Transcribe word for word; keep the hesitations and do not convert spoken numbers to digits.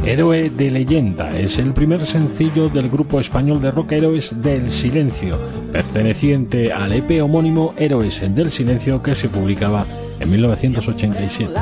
Héroe de leyenda es el primer sencillo del grupo español de rock Héroes del Silencio, perteneciente al E P homónimo Héroes del Silencio, que se publicaba en mil novecientos ochenta y siete.